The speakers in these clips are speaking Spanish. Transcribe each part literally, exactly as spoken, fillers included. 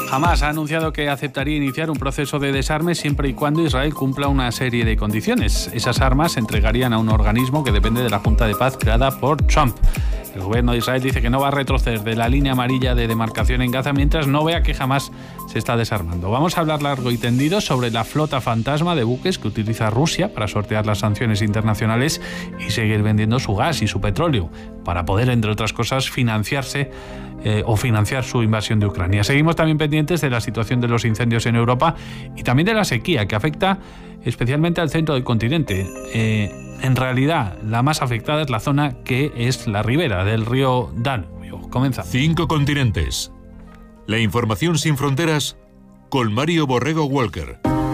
Hamás ha anunciado que aceptaría iniciar un proceso de desarme siempre y cuando Israel cumpla una serie de condiciones. Esas armas se entregarían a un organismo que depende de la Junta de Paz creada por Trump. El gobierno de Israel dice que no va a retroceder de la línea amarilla de demarcación en Gaza mientras no vea que Hamás se está desarmando. Vamos a hablar largo y tendido sobre la flota fantasma de buques que utiliza Rusia para sortear las sanciones internacionales y seguir vendiendo su gas y su petróleo para poder, entre otras cosas, financiarse eh, o financiar su invasión de Ucrania. Seguimos también pendientes de la situación de los incendios en Europa y también de la sequía que afecta especialmente al centro del continente. Eh, en realidad, la más afectada es la zona que es la ribera del río Danubio. Comienza. Cinco continentes. La información sin fronteras con Mario Borrego Walker.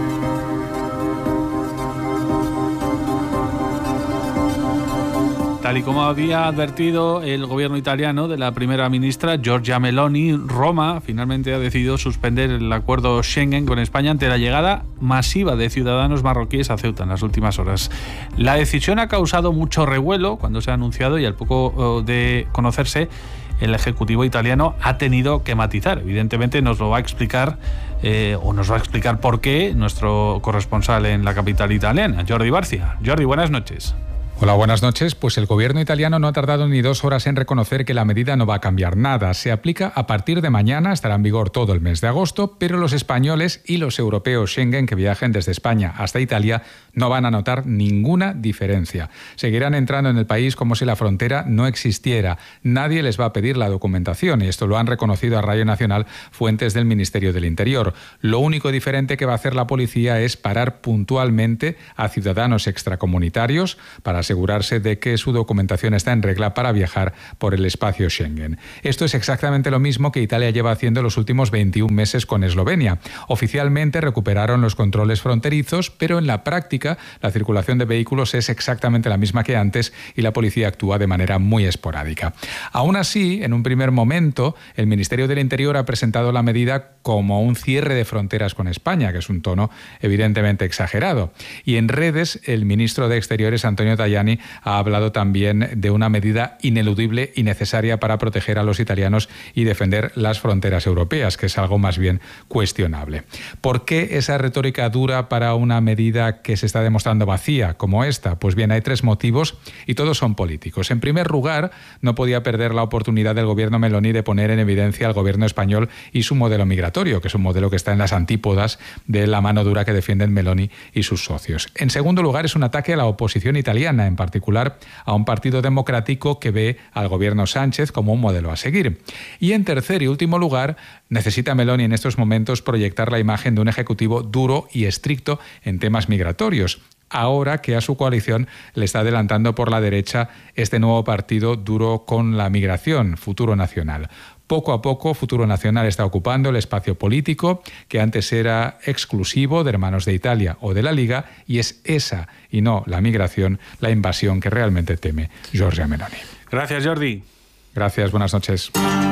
Tal y como había advertido el gobierno italiano de la primera ministra Giorgia Meloni, Roma finalmente ha decidido suspender el acuerdo Schengen con España ante la llegada masiva de ciudadanos marroquíes a Ceuta en las últimas horas. La decisión ha causado mucho revuelo cuando se ha anunciado y al poco de conocerse, el Ejecutivo italiano ha tenido que matizar. Evidentemente nos lo va a explicar eh, o nos va a explicar por qué nuestro corresponsal en la capital italiana, Jordi Barcia. Jordi, buenas noches. Hola, buenas noches. Pues el gobierno italiano no ha tardado ni dos horas en reconocer que la medida no va a cambiar nada. Se aplica a partir de mañana, estará en vigor todo el mes de agosto, pero los españoles y los europeos Schengen que viajen desde España hasta Italia no van a notar ninguna diferencia. Seguirán entrando en el país como si la frontera no existiera. Nadie les va a pedir la documentación y esto lo han reconocido a Radio Nacional fuentes del Ministerio del Interior. Lo único diferente que va a hacer la policía es parar puntualmente a ciudadanos extracomunitarios para asegurarse de que su documentación está en regla para viajar por el espacio Schengen. Esto es exactamente lo mismo que Italia lleva haciendo los últimos veintiún meses con Eslovenia. Oficialmente recuperaron los controles fronterizos, pero en la práctica la circulación de vehículos es exactamente la misma que antes y la policía actúa de manera muy esporádica. Aún así, en un primer momento, el Ministerio del Interior ha presentado la medida como un cierre de fronteras con España, que es un tono evidentemente exagerado. Y en redes, el ministro de Exteriores, Antonio Tajani, ha hablado también de una medida ineludible y necesaria para proteger a los italianos y defender las fronteras europeas, que es algo más bien cuestionable. ¿Por qué esa retórica dura para una medida que se está demostrando vacía como esta? Pues bien, hay tres motivos y todos son políticos. En primer lugar, no podía perder la oportunidad del gobierno Meloni de poner en evidencia al gobierno español y su modelo migratorio, que es un modelo que está en las antípodas de la mano dura que defienden Meloni y sus socios. En segundo lugar, es un ataque a la oposición italiana, en particular a un partido democrático que ve al gobierno Sánchez como un modelo a seguir. Y en tercer y último lugar, necesita Meloni en estos momentos proyectar la imagen de un ejecutivo duro y estricto en temas migratorios, ahora que a su coalición le está adelantando por la derecha este nuevo partido duro con la migración, Futuro Nacional. Poco a poco, Futuro Nacional está ocupando el espacio político que antes era exclusivo de Hermanos de Italia o de la Liga, y es esa, y no la migración, la invasión que realmente teme Giorgia Meloni. Gracias, Jordi. Gracias, buenas noches.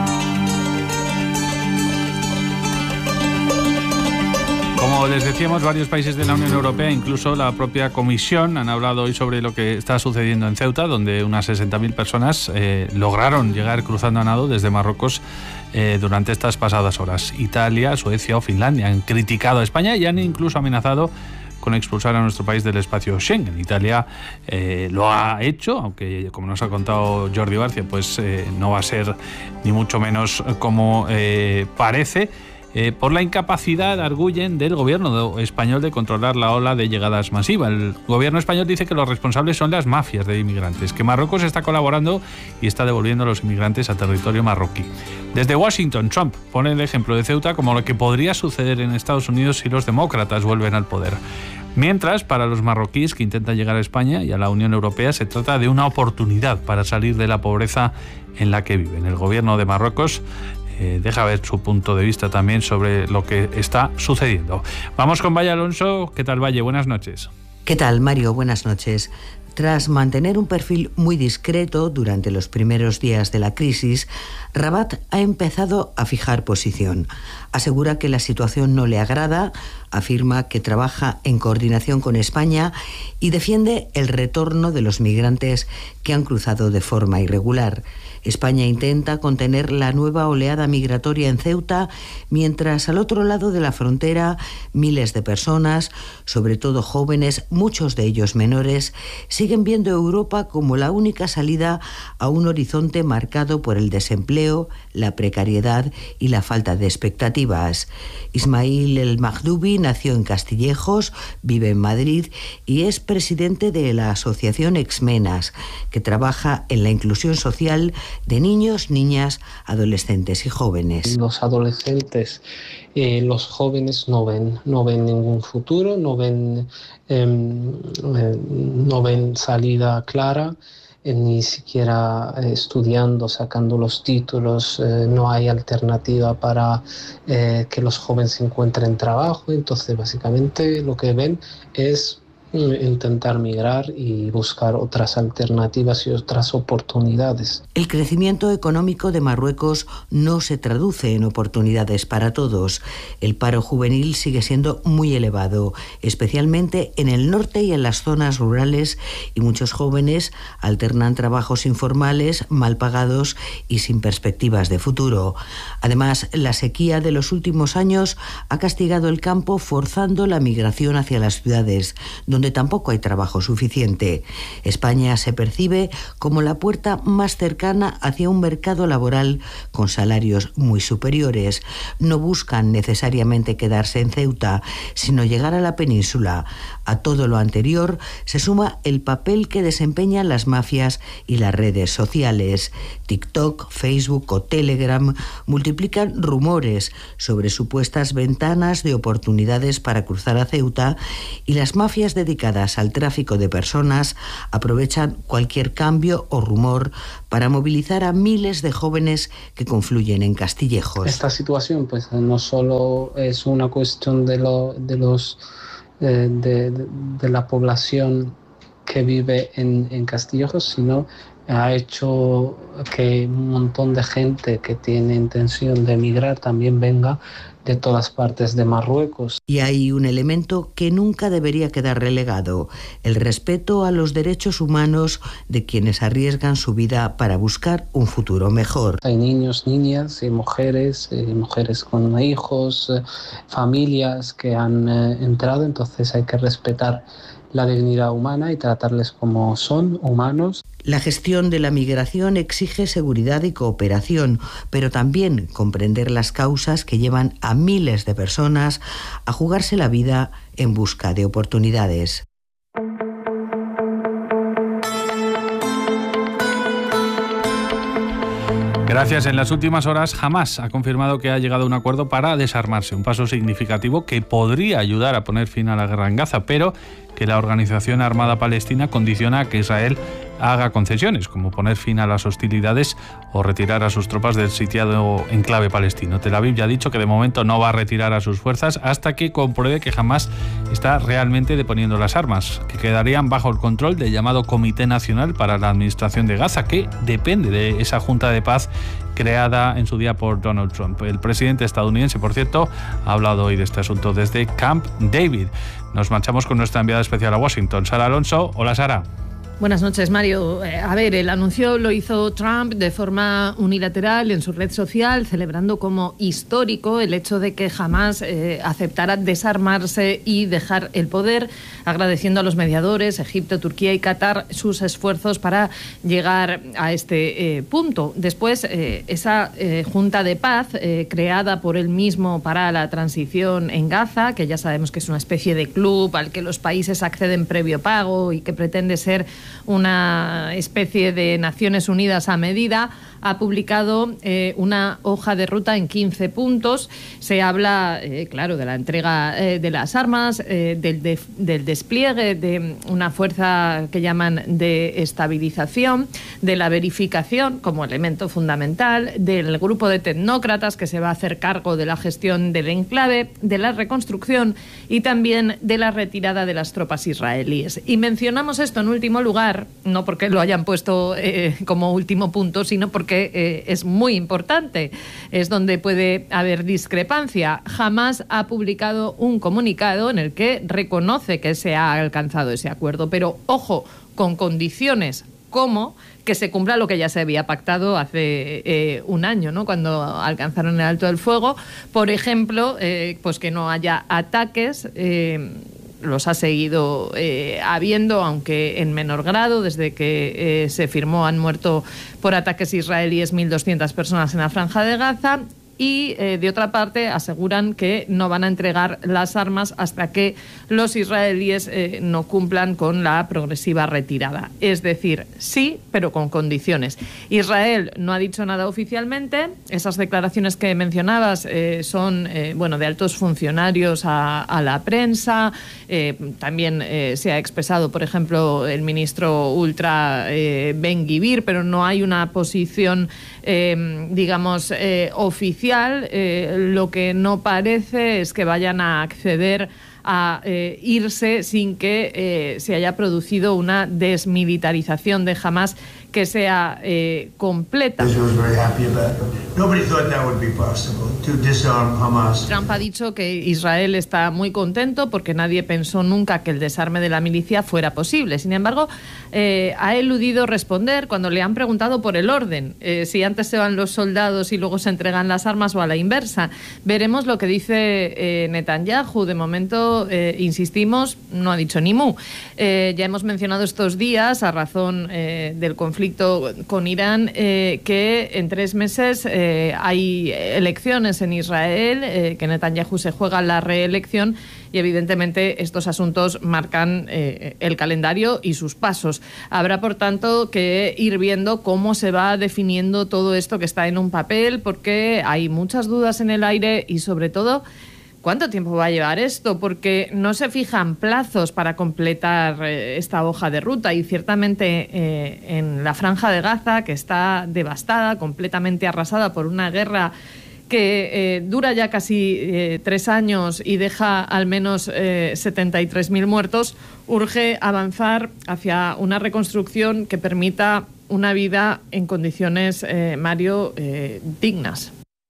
Como les decíamos, varios países de la Unión Europea, incluso la propia Comisión, han hablado hoy sobre lo que está sucediendo en Ceuta, donde unas sesenta mil personas eh, lograron llegar cruzando a nado desde Marruecos eh, durante estas pasadas horas. Italia, Suecia o Finlandia han criticado a España y han incluso amenazado con expulsar a nuestro país del espacio Schengen. Italia eh, lo ha hecho, aunque como nos ha contado Jordi Barcia, pues eh, no va a ser ni mucho menos como eh, parece. Eh, por la incapacidad, arguyen, del gobierno español de controlar la ola de llegadas masiva. El gobierno español dice que los responsables son las mafias de inmigrantes, que Marruecos está colaborando y está devolviendo a los inmigrantes a territorio marroquí. Desde Washington, Trump pone el ejemplo de Ceuta como lo que podría suceder en Estados Unidos si los demócratas vuelven al poder. Mientras, para los marroquíes que intentan llegar a España y a la Unión Europea, se trata de una oportunidad para salir de la pobreza en la que viven. El gobierno de Marruecos Eh, deja ver su punto de vista también sobre lo que está sucediendo. Vamos con Valle Alonso. ¿Qué tal, Valle? Buenas noches. ¿Qué tal, Mario? Buenas noches. Tras mantener un perfil muy discreto durante los primeros días de la crisis, Rabat ha empezado a fijar posición. Asegura que la situación no le agrada, afirma que trabaja en coordinación con España y defiende el retorno de los migrantes que han cruzado de forma irregular. España intenta contener la nueva oleada migratoria en Ceuta, mientras al otro lado de la frontera miles de personas, sobre todo jóvenes, muchos de ellos menores, siguen viendo Europa como la única salida a un horizonte marcado por el desempleo, la precariedad y la falta de expectativas. Ismail El Mahdoubi nació en Castillejos, vive en Madrid y es presidente de la asociación Exmenas, que trabaja en la inclusión social de niños, niñas, adolescentes y jóvenes. Los adolescentes, eh, los jóvenes no ven, no ven ningún futuro, no ven, eh, eh, no ven salida clara, eh, ni siquiera eh, estudiando, sacando los títulos, eh, no hay alternativa para eh, que los jóvenes encuentren trabajo. Entonces, básicamente lo que ven es intentar migrar y buscar otras alternativas y otras oportunidades. El crecimiento económico de Marruecos no se traduce en oportunidades para todos. El paro juvenil sigue siendo muy elevado, especialmente en el norte y en las zonas rurales, y muchos jóvenes alternan trabajos informales, mal pagados y sin perspectivas de futuro. Además, la sequía de los últimos años ha castigado el campo, forzando la migración hacia las ciudades, donde tampoco hay trabajo suficiente. España se percibe como la puerta más cercana hacia un mercado laboral con salarios muy superiores. No buscan necesariamente quedarse en Ceuta, sino llegar a la península. A todo lo anterior se suma el papel que desempeñan las mafias y las redes sociales. TikTok, Facebook o Telegram multiplican rumores sobre supuestas ventanas de oportunidades para cruzar a Ceuta, y las mafias dedicadas al tráfico de personas aprovechan cualquier cambio o rumor para movilizar a miles de jóvenes que confluyen en Castillejos. Esta situación pues no solo es una cuestión de, lo, de los eh, de, de, de la población que vive en, en Castillejos, sino ha hecho que un montón de gente que tiene intención de emigrar también venga de todas partes de Marruecos. Y hay un elemento que nunca debería quedar relegado: el respeto a los derechos humanos de quienes arriesgan su vida para buscar un futuro mejor. Hay niños, niñas y mujeres, y mujeres con hijos, familias que han eh, entrado, entonces hay que respetar la dignidad humana y tratarles como son, humanos. La gestión de la migración exige seguridad y cooperación, pero también comprender las causas que llevan a miles de personas a jugarse la vida en busca de oportunidades. Gracias. En las últimas horas, Hamás ha confirmado que ha llegado a un acuerdo para desarmarse, un paso significativo que podría ayudar a poner fin a la guerra en Gaza, pero que la Organización Armada Palestina condiciona a que Israel haga concesiones, como poner fin a las hostilidades o retirar a sus tropas del sitiado enclave palestino. Tel Aviv ya ha dicho que de momento no va a retirar a sus fuerzas hasta que compruebe que Hamás está realmente deponiendo las armas, que quedarían bajo el control del llamado Comité Nacional para la Administración de Gaza, que depende de esa Junta de Paz creada en su día por Donald Trump. El presidente estadounidense, por cierto, ha hablado hoy de este asunto desde Camp David. Nos marchamos con nuestra enviada especial a Washington, Sara Alonso. Hola, Sara. Buenas noches, Mario. Eh, a ver, el anuncio lo hizo Trump de forma unilateral en su red social, celebrando como histórico el hecho de que jamás eh, aceptara desarmarse y dejar el poder, agradeciendo a los mediadores, Egipto, Turquía y Qatar, sus esfuerzos para llegar a este eh, punto. Después, eh, esa eh, Junta de Paz, eh, creada por él mismo para la transición en Gaza, que ya sabemos que es una especie de club al que los países acceden previo pago y que pretende ser una especie de Naciones Unidas a medida, ha publicado eh, una hoja de ruta en quince puntos. Se habla, eh, claro, de la entrega eh, de las armas, eh, del, de, del despliegue de una fuerza que llaman de estabilización, de la verificación como elemento fundamental, del grupo de tecnócratas que se va a hacer cargo de la gestión del enclave, de la reconstrucción y también de la retirada de las tropas israelíes. Y mencionamos esto en último lugar, no porque lo hayan puesto eh, como último punto, sino porque eh, es muy importante. Es donde puede haber discrepancia. Hamás ha publicado un comunicado en el que reconoce que se ha alcanzado ese acuerdo, pero ojo, con condiciones como que se cumpla lo que ya se había pactado hace eh, un año, ¿no? Cuando alcanzaron el alto del fuego. Por ejemplo, eh, pues que no haya ataques. Eh, los ha seguido eh, habiendo, aunque en menor grado. Desde que eh, se firmó han muerto por ataques israelíes mil doscientas personas en la Franja de Gaza. Y, eh, de otra parte, aseguran que no van a entregar las armas hasta que los israelíes eh, no cumplan con la progresiva retirada. Es decir, sí, pero con condiciones. Israel no ha dicho nada oficialmente. Esas declaraciones que mencionabas eh, son eh, bueno, de altos funcionarios a, a la prensa. Eh, también eh, se ha expresado, por ejemplo, el ministro ultra eh, Ben Gvir, pero no hay una posición, eh, digamos, eh, oficial. Eh, lo que no parece es que vayan a acceder a eh, irse sin que eh, se haya producido una desmilitarización de Hamás que sea eh, completa. Trump ha dicho que Israel está muy contento porque nadie pensó nunca que el desarme de la milicia fuera posible. Sin embargo, eh, ha eludido responder cuando le han preguntado por el orden, eh, si antes se van los soldados y luego se entregan las armas o a la inversa. Veremos lo que dice eh, Netanyahu. De momento, eh, insistimos, no ha dicho ni mu. Eh, ya hemos mencionado estos días, a razón eh, del conflicto con Irán, eh, que en tres meses eh, hay elecciones en Israel, eh, que Netanyahu se juega la reelección y evidentemente estos asuntos marcan eh, el calendario y sus pasos. Habrá, por tanto, que ir viendo cómo se va definiendo todo esto que está en un papel, porque hay muchas dudas en el aire y, sobre todo, ¿cuánto tiempo va a llevar esto? Porque no se fijan plazos para completar eh, esta hoja de ruta y ciertamente eh, en la Franja de Gaza, que está devastada, completamente arrasada por una guerra que eh, dura ya casi eh, tres años y deja al menos eh, setenta y tres mil muertos, urge avanzar hacia una reconstrucción que permita una vida en condiciones, eh, Mario, eh, dignas.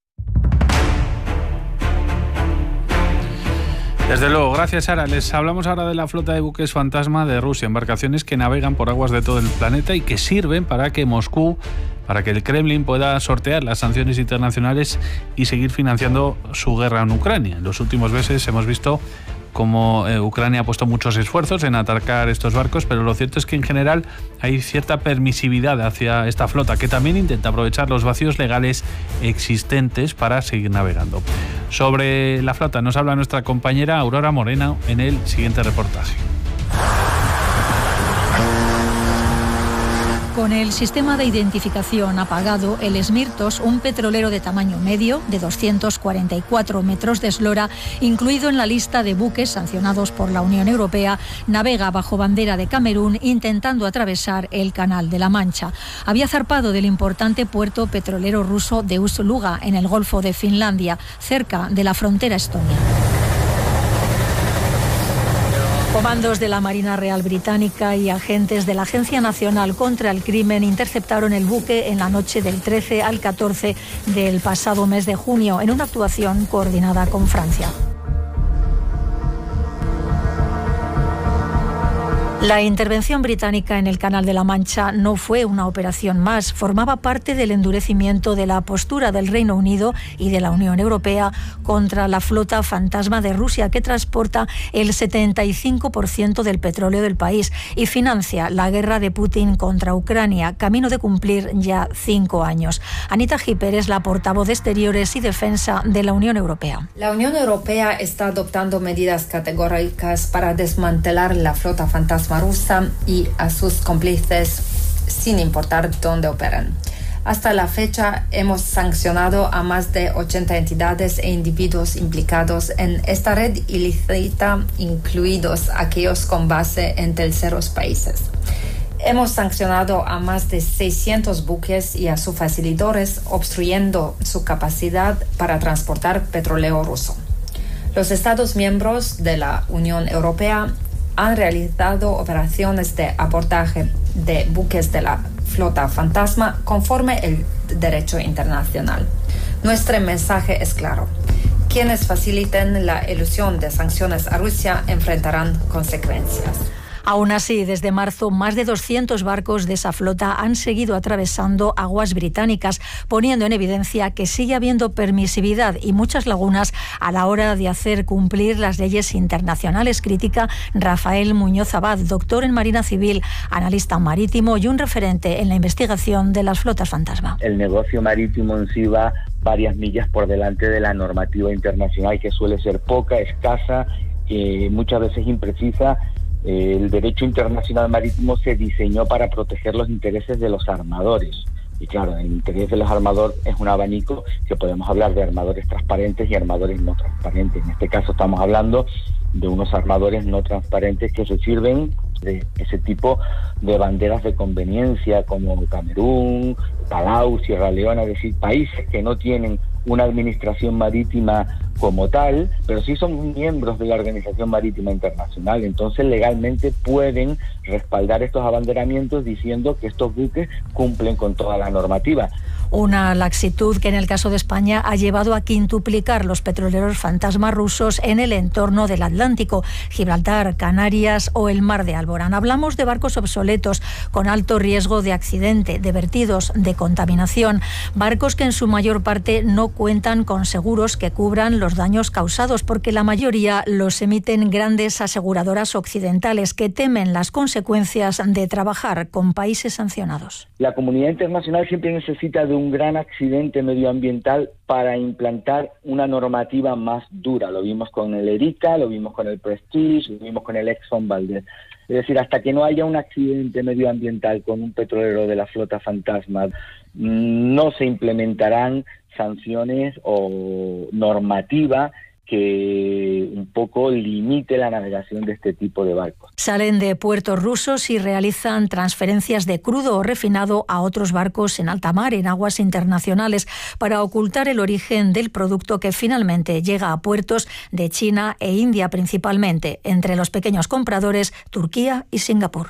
Desde luego, gracias, Sara. Les hablamos ahora de la flota de buques fantasma de Rusia, embarcaciones que navegan por aguas de todo el planeta y que sirven para que Moscú, para que el Kremlin pueda sortear las sanciones internacionales y seguir financiando su guerra en Ucrania. En los últimos meses hemos visto cómo eh, Ucrania ha puesto muchos esfuerzos en atacar estos barcos, pero lo cierto es que en general hay cierta permisividad hacia esta flota, que también intenta aprovechar los vacíos legales existentes para seguir navegando. Sobre la flota nos habla nuestra compañera Aurora Moreno en el siguiente reportaje. Con el sistema de identificación apagado, el Smirtos, un petrolero de tamaño medio, de doscientos cuarenta y cuatro metros de eslora, incluido en la lista de buques sancionados por la Unión Europea, navega bajo bandera de Camerún intentando atravesar el Canal de la Mancha. Había zarpado del importante puerto petrolero ruso de Ust-Luga, en el Golfo de Finlandia, cerca de la frontera estonia. Comandos de la Marina Real Británica y agentes de la Agencia Nacional contra el Crimen interceptaron el buque en la noche del trece al catorce del pasado mes de junio, en una actuación coordinada con Francia. La intervención británica en el Canal de la Mancha no fue una operación más, formaba parte del endurecimiento de la postura del Reino Unido y de la Unión Europea contra la flota fantasma de Rusia, que transporta el setenta y cinco por ciento del petróleo del país y financia la guerra de Putin contra Ucrania, camino de cumplir ya cinco años. Anita Hipper es la portavoz de Exteriores y Defensa de la Unión Europea. La Unión Europea está adoptando medidas categóricas para desmantelar la flota fantasma rusa y a sus cómplices, sin importar dónde operan. Hasta la fecha hemos sancionado a más de ochenta entidades e individuos implicados en esta red ilícita, incluidos aquellos con base en terceros países. Hemos sancionado a más de seiscientos buques y a sus facilitadores, obstruyendo su capacidad para transportar petróleo ruso. Los Estados miembros de la Unión Europea han realizado operaciones de abordaje de buques de la flota fantasma conforme el derecho internacional. Nuestro mensaje es claro. Quienes faciliten la elusión de sanciones a Rusia enfrentarán consecuencias. Aún así, desde marzo, más de doscientos barcos de esa flota han seguido atravesando aguas británicas, poniendo en evidencia que sigue habiendo permisividad y muchas lagunas a la hora de hacer cumplir las leyes internacionales, critica Rafael Muñoz Abad, doctor en Marina Civil, analista marítimo y un referente en la investigación de las flotas fantasma. El negocio marítimo en sí va varias millas por delante de la normativa internacional, que suele ser poca, escasa, eh, muchas veces imprecisa. El derecho internacional marítimo se diseñó para proteger los intereses de los armadores. Y claro, el interés de los armadores es un abanico que podemos hablar de armadores transparentes y armadores no transparentes. En este caso estamos hablando de unos armadores no transparentes que se sirven de ese tipo de banderas de conveniencia como Camerún, Palau, Sierra Leona, es decir, países que no tienen una administración marítima como tal, pero sí son miembros de la Organización Marítima Internacional. Entonces legalmente pueden respaldar estos abanderamientos diciendo que estos buques cumplen con toda la normativa. Una laxitud que en el caso de España ha llevado a quintuplicar los petroleros fantasma rusos en el entorno del Atlántico, Gibraltar, Canarias o el Mar de Alborán. Hablamos de barcos obsoletos con alto riesgo de accidente, de vertidos, de contaminación, barcos que en su mayor parte no cuentan con seguros que cubran los daños causados, porque la mayoría los emiten grandes aseguradoras occidentales que temen las consecuencias de trabajar con países sancionados. La comunidad internacional siempre necesita de un gran accidente medioambiental para implantar una normativa más dura. Lo vimos con el Erika, lo vimos con el Prestige, lo vimos con el Exxon Valdez. Es decir, hasta que no haya un accidente medioambiental con un petrolero de la flota fantasma, no se implementarán sanciones o normativa que un poco limite la navegación de este tipo de barcos. Salen de puertos rusos y realizan transferencias de crudo o refinado a otros barcos en alta mar, en aguas internacionales, para ocultar el origen del producto que finalmente llega a puertos de China e India principalmente, entre los pequeños compradores Turquía y Singapur.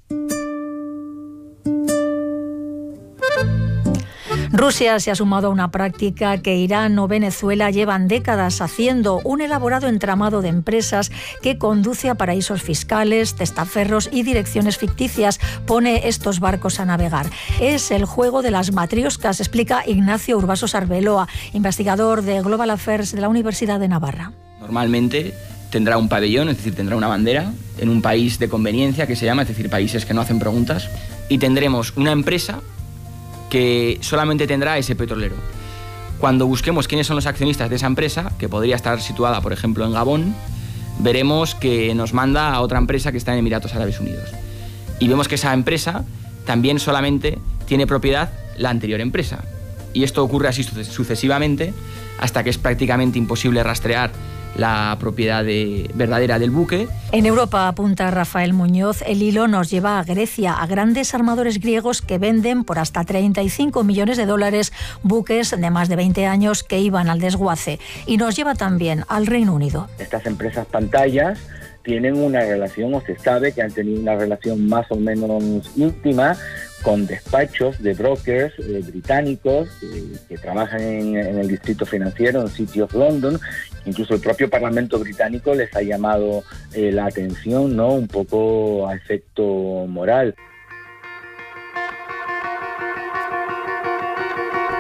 Rusia se ha sumado a una práctica que Irán o Venezuela llevan décadas haciendo, un elaborado entramado de empresas que conduce a paraísos fiscales, testaferros y direcciones ficticias, pone estos barcos a navegar. Es el juego de las matrioscas, explica Ignacio Urbasos Arbeloa, investigador de Global Affairs de la Universidad de Navarra. Normalmente tendrá un pabellón, es decir, tendrá una bandera en un país de conveniencia que se llama, es decir, países que no hacen preguntas, y tendremos una empresa que solamente tendrá ese petrolero. Cuando busquemos quiénes son los accionistas de esa empresa, que podría estar situada, por ejemplo, en Gabón, veremos que nos manda a otra empresa que está en Emiratos Árabes Unidos. Y vemos que esa empresa también solamente tiene propiedad la anterior empresa. Y esto ocurre así sucesivamente hasta que es prácticamente imposible rastrear la propiedad de, verdadera del buque. En Europa, apunta Rafael Muñoz, el hilo nos lleva a Grecia, a grandes armadores griegos que venden por hasta treinta y cinco millones de dólares buques de más de veinte años que iban al desguace. Y nos lleva también al Reino Unido. Estas empresas pantallas tienen una relación, o se sabe que han tenido una relación más o menos íntima con despachos de brokers eh, británicos eh, que trabajan en, en el distrito financiero, en City of London. Incluso el propio Parlamento británico les ha llamado eh, la atención, ¿no?, un poco a efecto moral.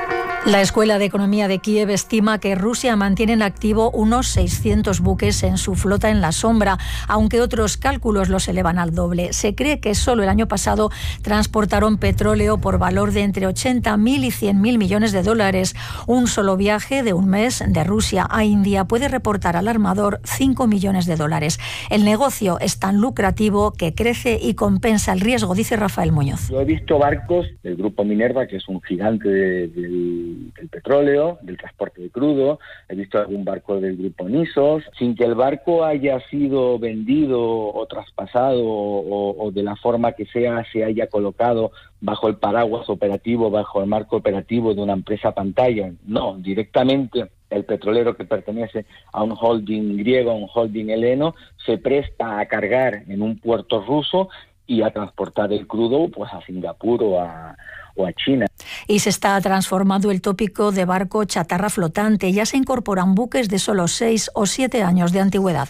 La Escuela de Economía de Kiev estima que Rusia mantiene en activo unos seiscientos buques en su flota en la sombra, aunque otros cálculos los elevan al doble. Se cree que solo el año pasado transportaron petróleo por valor de entre ochenta mil y cien mil millones de dólares. Un solo viaje de un mes de Rusia a India puede reportar al armador cinco millones de dólares. El negocio es tan lucrativo que crece y compensa el riesgo, dice Rafael Muñoz. Yo he visto barcos del grupo Minerva, que es un gigante de, de del petróleo, del transporte de crudo, he visto algún barco del grupo Nisos, sin que el barco haya sido vendido o traspasado o, o de la forma que sea, se haya colocado bajo el paraguas operativo, bajo el marco operativo de una empresa pantalla. No, directamente el petrolero, que pertenece a un holding griego, a un holding heleno, se presta a cargar en un puerto ruso y a transportar el crudo pues a Singapur o a o a China. Y se está transformando el tópico de barco chatarra flotante. Ya se incorporan buques de solo seis o siete años de antigüedad.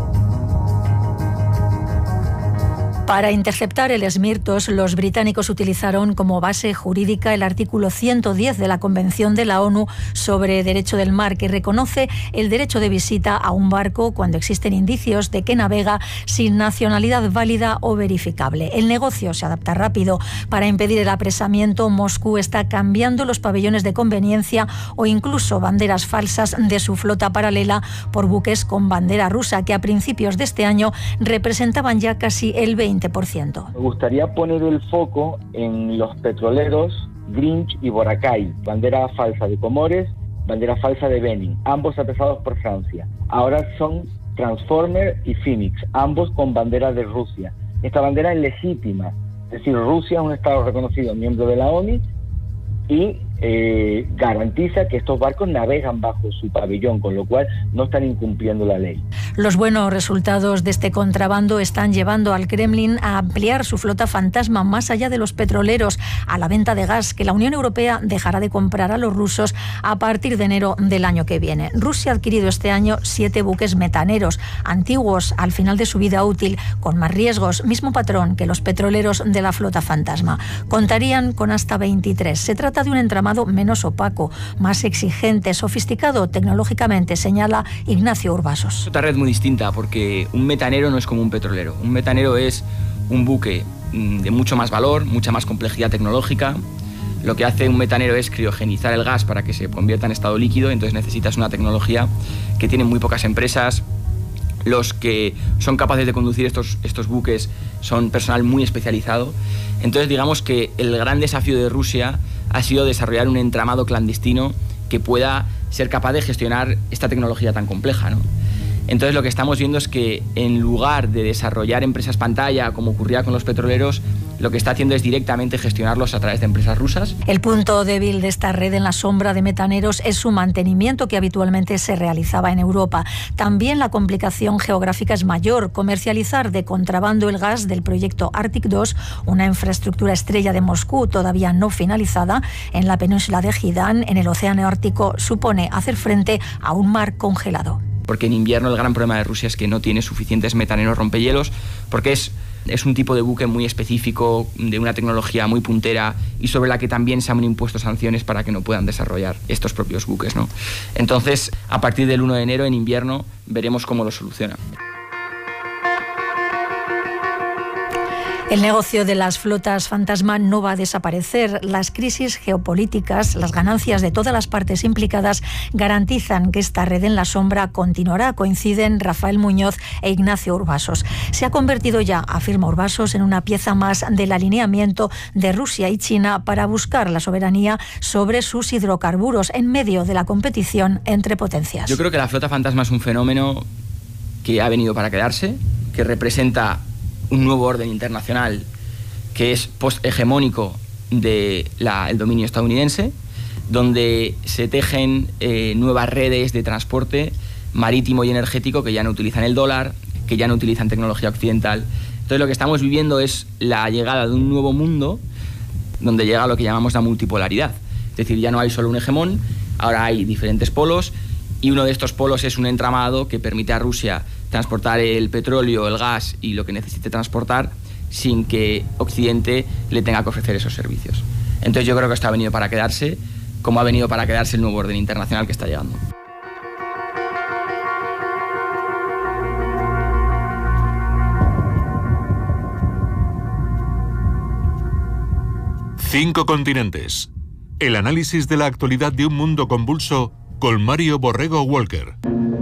Para interceptar el Smirtos, los británicos utilizaron como base jurídica el artículo ciento diez de la Convención de la ONU sobre Derecho del Mar, que reconoce el derecho de visita a un barco cuando existen indicios de que navega sin nacionalidad válida o verificable. El negocio se adapta rápido. Para impedir el apresamiento, Moscú está cambiando los pabellones de conveniencia o incluso banderas falsas de su flota paralela por buques con bandera rusa, que a principios de este año representaban ya casi el veinte por ciento. Me gustaría poner el foco en los petroleros Grinch y Boracay, bandera falsa de Comores, bandera falsa de Benin, ambos atrasados por Francia. Ahora son Transformer y Phoenix, ambos con bandera de Rusia. Esta bandera es legítima, es decir, Rusia es un estado reconocido, miembro de la ONU, y eh, garantiza que estos barcos navegan bajo su pabellón, con lo cual no están incumpliendo la ley. Los buenos resultados de este contrabando están llevando al Kremlin a ampliar su flota fantasma más allá de los petroleros, a la venta de gas que la Unión Europea dejará de comprar a los rusos a partir de enero del año que viene. Rusia ha adquirido este año siete buques metaneros, antiguos al final de su vida útil, con más riesgos, mismo patrón que los petroleros de la flota fantasma. Contarían con hasta veintitrés. Se trata de un entramado menos opaco, más exigente, sofisticado tecnológicamente, señala Ignacio Urbasos. Es otra red muy distinta, porque un metanero no es como un petrolero. Un metanero es un buque de mucho más valor, mucha más complejidad tecnológica. Lo que hace un metanero es criogenizar el gas para que se convierta en estado líquido, entonces necesitas una tecnología que tienen muy pocas empresas. Los que son capaces de conducir estos, estos buques son personal muy especializado. Entonces digamos que el gran desafío de Rusia ha sido desarrollar un entramado clandestino que pueda ser capaz de gestionar esta tecnología tan compleja, ¿no? Entonces lo que estamos viendo es que en lugar de desarrollar empresas pantalla, como ocurría con los petroleros, lo que está haciendo es directamente gestionarlos a través de empresas rusas. El punto débil de esta red en la sombra de metaneros es su mantenimiento, que habitualmente se realizaba en Europa. También la complicación geográfica es mayor. Comercializar de contrabando el gas del proyecto Arctic dos, una infraestructura estrella de Moscú todavía no finalizada, en la península de Jidán, en el Océano Ártico, supone hacer frente a un mar congelado. Porque en invierno el gran problema de Rusia es que no tiene suficientes metaneros rompehielos, porque es, es un tipo de buque muy específico, de una tecnología muy puntera y sobre la que también se han impuesto sanciones para que no puedan desarrollar estos propios buques, ¿no? Entonces, a partir del uno de enero, en invierno, veremos cómo lo soluciona. El negocio de las flotas fantasma no va a desaparecer. Las crisis geopolíticas, las ganancias de todas las partes implicadas garantizan que esta red en la sombra continuará, coinciden Rafael Muñoz e Ignacio Urbasos. Se ha convertido ya, afirma Urbasos, en una pieza más del alineamiento de Rusia y China para buscar la soberanía sobre sus hidrocarburos en medio de la competición entre potencias. Yo creo que la flota fantasma es un fenómeno que ha venido para quedarse, que representa un nuevo orden internacional que es post-hegemónico del dominio estadounidense, donde se tejen eh, nuevas redes de transporte marítimo y energético que ya no utilizan el dólar, que ya no utilizan tecnología occidental. Entonces lo que estamos viviendo es la llegada de un nuevo mundo donde llega lo que llamamos la multipolaridad. Es decir, ya no hay solo un hegemón, ahora hay diferentes polos, y uno de estos polos es un entramado que permite a Rusia transportar el petróleo, el gas y lo que necesite transportar sin que Occidente le tenga que ofrecer esos servicios. Entonces yo creo que esto ha venido para quedarse, como ha venido para quedarse el nuevo orden internacional que está llegando. Cinco continentes. El análisis de la actualidad de un mundo convulso con Mario Borrego Walker.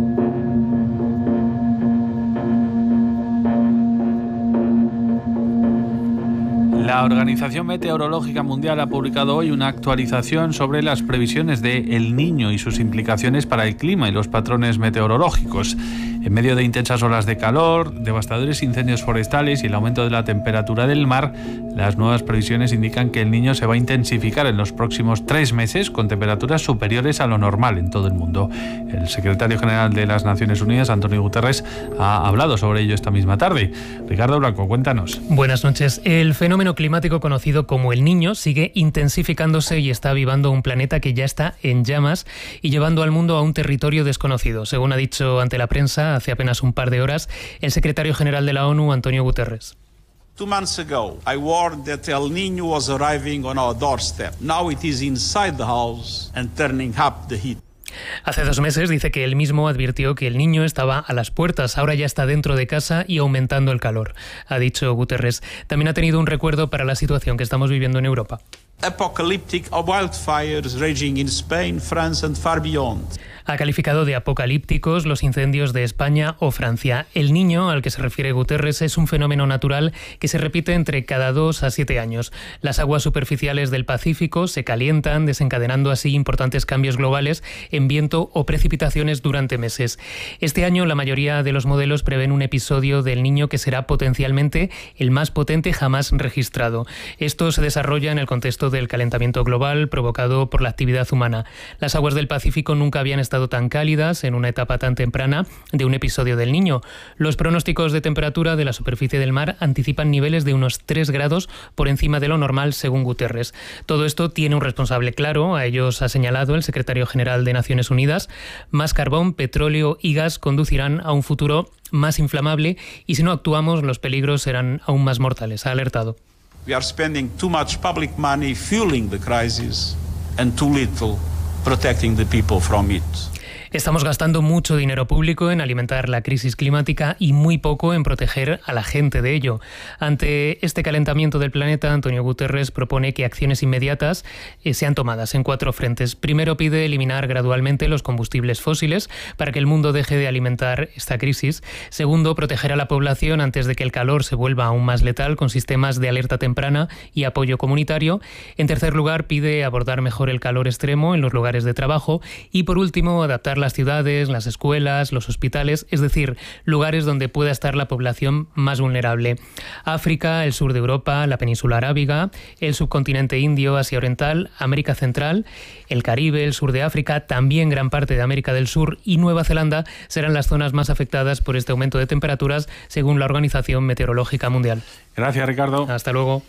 La Organización Meteorológica Mundial ha publicado hoy una actualización sobre las previsiones de El Niño y sus implicaciones para el clima y los patrones meteorológicos. En medio de intensas olas de calor, devastadores incendios forestales y el aumento de la temperatura del mar, las nuevas previsiones indican que El Niño se va a intensificar en los próximos tres meses con temperaturas superiores a lo normal en todo el mundo. El secretario general de las Naciones Unidas, Antonio Guterres, ha hablado sobre ello esta misma tarde. Ricardo Blanco, cuéntanos. Buenas noches. El fenómeno climático conocido como El Niño sigue intensificándose y está avivando un planeta que ya está en llamas y llevando al mundo a un territorio desconocido, según ha dicho ante la prensa hace apenas un par de horas el secretario general de la ONU, Antonio Guterres. Two months ago, I warned that El Niño was arriving on our doorstep. Now it is inside the house and turning up the heat. Hace dos meses dice que él mismo advirtió que El Niño estaba a las puertas, ahora ya está dentro de casa y aumentando el calor, ha dicho Guterres. También ha tenido un recuerdo para la situación que estamos viviendo en Europa. Apocalyptic wildfires raging in Spain, France and far beyond. Ha calificado de apocalípticos los incendios de España o Francia. El Niño, al que se refiere Guterres, es un fenómeno natural que se repite entre cada dos a siete años. Las aguas superficiales del Pacífico se calientan, desencadenando así importantes cambios globales en viento o precipitaciones durante meses. Este año la mayoría de los modelos prevén un episodio del Niño que será potencialmente el más potente jamás registrado. Esto se desarrolla en el contexto del calentamiento global provocado por la actividad humana. Las aguas del Pacífico nunca habían estado tan cálidas en una etapa tan temprana de un episodio del Niño. Los pronósticos de temperatura de la superficie del mar anticipan niveles de unos tres grados por encima de lo normal, según Guterres. Todo esto tiene un responsable claro, a ellos ha señalado el secretario general de Naciones Unidas. Más carbón, petróleo y gas conducirán a un futuro más inflamable y si no actuamos los peligros serán aún más mortales, ha alertado. We are spending too much public money fueling the crisis and too little protecting the people from it. Estamos gastando mucho dinero público en alimentar la crisis climática y muy poco en proteger a la gente de ello. Ante este calentamiento del planeta, Antonio Guterres propone que acciones inmediatas eh, sean tomadas en cuatro frentes. Primero, pide eliminar gradualmente los combustibles fósiles para que el mundo deje de alimentar esta crisis. Segundo, proteger a la población antes de que el calor se vuelva aún más letal con sistemas de alerta temprana y apoyo comunitario. En tercer lugar, pide abordar mejor el calor extremo en los lugares de trabajo. Y por último, adaptar las ciudades, las escuelas, los hospitales, es decir, lugares donde pueda estar la población más vulnerable. África, el sur de Europa, la península arábiga, el subcontinente indio, Asia Oriental, América Central, el Caribe, el sur de África, también gran parte de América del Sur y Nueva Zelanda serán las zonas más afectadas por este aumento de temperaturas, según la Organización Meteorológica Mundial. Gracias, Ricardo. Hasta luego.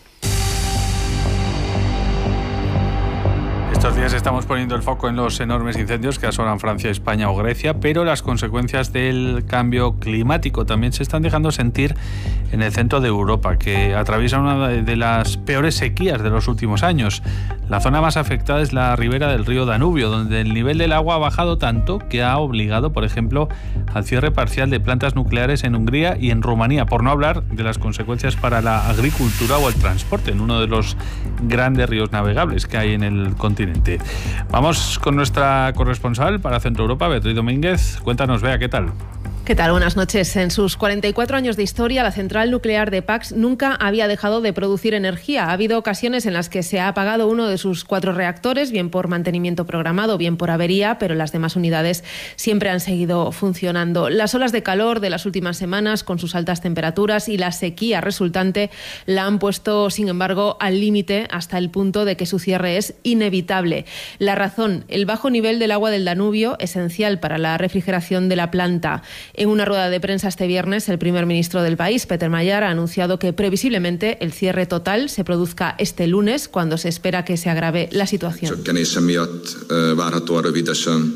Estos días estamos poniendo el foco en los enormes incendios que asolan Francia, España o Grecia, pero las consecuencias del cambio climático también se están dejando sentir en el centro de Europa, que atraviesa una de las peores sequías de los últimos años. La zona más afectada es la ribera del río Danubio, donde el nivel del agua ha bajado tanto que ha obligado, por ejemplo, al cierre parcial de plantas nucleares en Hungría y en Rumanía, por no hablar de las consecuencias para la agricultura o el transporte en uno de los grandes ríos navegables que hay en el continente. Vamos con nuestra corresponsal para Centro Europa, Beatriz Domínguez. Cuéntanos, Bea, ¿qué tal? ¿Qué tal? Buenas noches. En sus cuarenta y cuatro años de historia, la central nuclear de Pacs nunca había dejado de producir energía. Ha habido ocasiones en las que se ha apagado uno de sus cuatro reactores, bien por mantenimiento programado, bien por avería, pero las demás unidades siempre han seguido funcionando. Las olas de calor de las últimas semanas, con sus altas temperaturas y la sequía resultante, la han puesto, sin embargo, al límite hasta el punto de que su cierre es inevitable. La razón, el bajo nivel del agua del Danubio, esencial para la refrigeración de la planta. En una rueda de prensa este viernes, el primer ministro del país, Peter Mayer, ha anunciado que previsiblemente el cierre total se produzca este lunes, cuando se espera que se agrave la situación.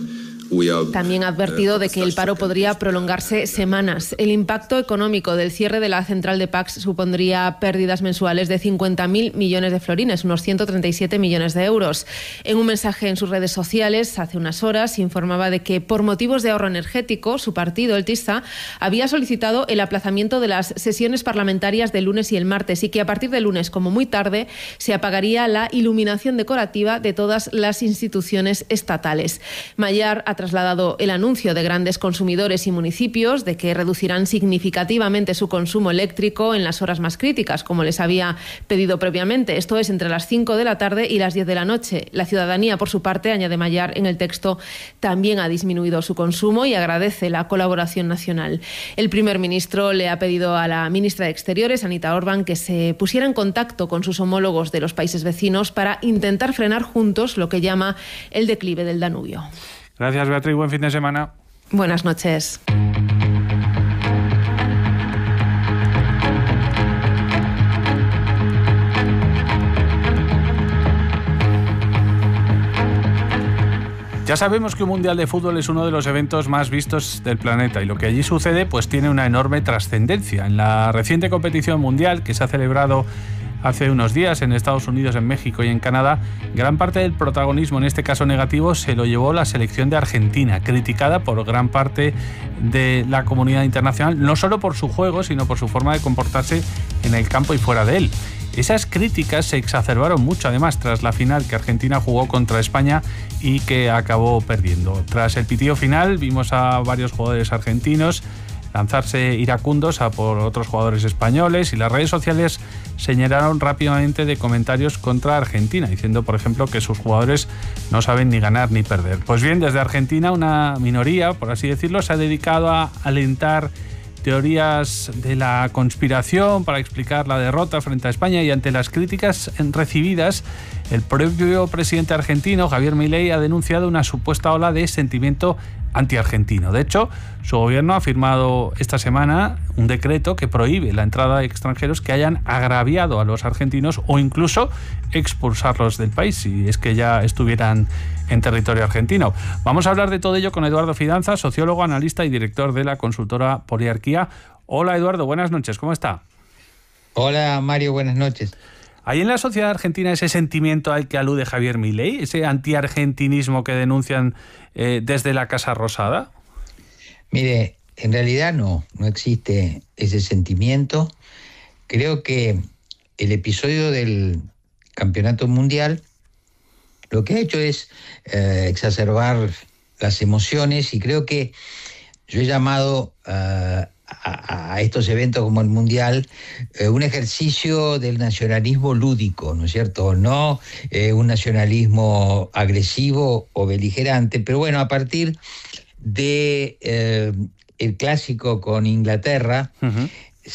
También ha advertido de que el paro podría prolongarse semanas. El impacto económico del cierre de la central de Pacs supondría pérdidas mensuales de cincuenta mil millones de florines, unos ciento treinta y siete millones de euros. En un mensaje en sus redes sociales, hace unas horas, informaba de que por motivos de ahorro energético, su partido, el TISA, había solicitado el aplazamiento de las sesiones parlamentarias del lunes y el martes y que a partir del lunes, como muy tarde, se apagaría la iluminación decorativa de todas las instituciones estatales. Mayar ha trasladado el anuncio de grandes consumidores y municipios de que reducirán significativamente su consumo eléctrico en las horas más críticas, como les había pedido previamente. Esto es entre las cinco de la tarde y las diez de la noche. La ciudadanía, por su parte, añade Mayar en el texto, también ha disminuido su consumo y agradece la colaboración nacional. El primer ministro le ha pedido a la ministra de Exteriores, Anita Orbán, que se pusiera en contacto con sus homólogos de los países vecinos para intentar frenar juntos lo que llama el declive del Danubio. Gracias, Beatriz. Buen fin de semana. Buenas noches. Ya sabemos que un Mundial de Fútbol es uno de los eventos más vistos del planeta y lo que allí sucede pues tiene una enorme trascendencia. En la reciente competición mundial que se ha celebrado hace unos días en Estados Unidos, en México y en Canadá, gran parte del protagonismo, en este caso negativo, se lo llevó la selección de Argentina, criticada por gran parte de la comunidad internacional, no solo por su juego, sino por su forma de comportarse en el campo y fuera de él. Esas críticas se exacerbaron mucho, además, tras la final que Argentina jugó contra España y que acabó perdiendo. Tras el pitido final, vimos a varios jugadores argentinos lanzarse iracundos a por otros jugadores españoles y las redes sociales se llenaron rápidamente de comentarios contra Argentina, diciendo, por ejemplo, que sus jugadores no saben ni ganar ni perder. Pues bien, desde Argentina una minoría, por así decirlo, se ha dedicado a alentar teorías de la conspiración para explicar la derrota frente a España y ante las críticas recibidas, el propio presidente argentino, Javier Milei, ha denunciado una supuesta ola de sentimiento antiargentino. De hecho, su gobierno ha firmado esta semana un decreto que prohíbe la entrada de extranjeros que hayan agraviado a los argentinos o incluso expulsarlos del país si es que ya estuvieran en territorio argentino. Vamos a hablar de todo ello con Eduardo Fidanza, sociólogo, analista y director de la consultora Poliarquía. Hola Eduardo, buenas noches, ¿cómo está? Hola Mario, buenas noches. ¿Hay en la sociedad argentina ese sentimiento al que alude Javier Milei, ese antiargentinismo que denuncian eh, desde la Casa Rosada? Mire, en realidad no, no existe ese sentimiento. Creo que el episodio del Campeonato Mundial lo que ha hecho es eh, exacerbar las emociones y creo que yo he llamado uh, a, a estos eventos como el Mundial eh, un ejercicio del nacionalismo lúdico, ¿no es cierto? No eh, un nacionalismo agresivo o beligerante, pero bueno, a partir de eh, el clásico con Inglaterra, uh-huh.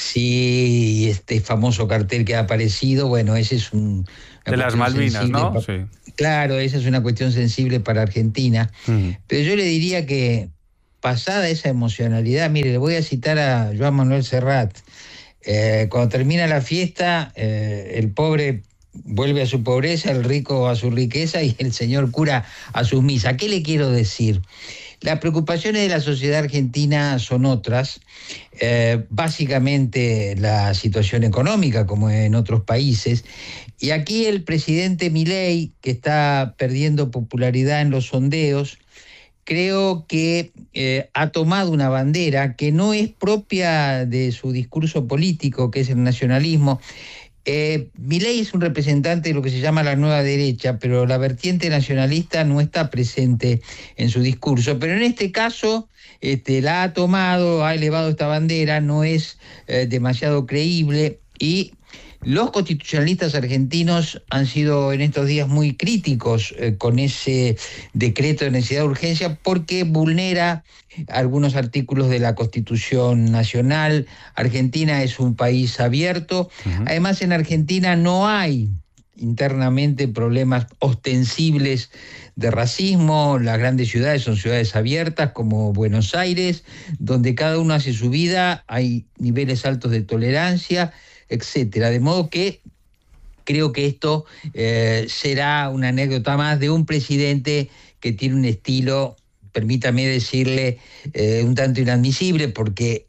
sí, este famoso cartel que ha aparecido, bueno, ese es un... De las Malvinas, ¿no? Para, sí. Claro, esa es una cuestión sensible para Argentina, uh-huh. pero yo le diría que pasada esa emocionalidad, mire, le voy a citar a Joan Manuel Serrat. Eh, cuando termina la fiesta, eh, el pobre vuelve a su pobreza, el rico a su riqueza y el señor cura a sus misas. ¿Qué le quiero decir? Las preocupaciones de la sociedad argentina son otras, eh, básicamente la situación económica, como en otros países, y aquí el presidente Milei, que está perdiendo popularidad en los sondeos, creo que eh, ha tomado una bandera que no es propia de su discurso político, que es el nacionalismo. Eh, Milei es un representante de lo que se llama la nueva derecha, pero la vertiente nacionalista no está presente en su discurso. Pero en este caso este, la ha tomado, ha elevado esta bandera, no es eh, demasiado creíble y los constitucionalistas argentinos han sido en estos días muy críticos eh, con ese decreto de necesidad de urgencia porque vulnera algunos artículos de la Constitución Nacional. Argentina es un país abierto. Uh-huh. Además, en Argentina no hay internamente problemas ostensibles de racismo. Las grandes ciudades son ciudades abiertas como Buenos Aires, donde cada uno hace su vida, hay niveles altos de tolerancia, etcétera. De modo que creo que esto eh, será una anécdota más de un presidente que tiene un estilo permítame decirle, eh, un tanto inadmisible, porque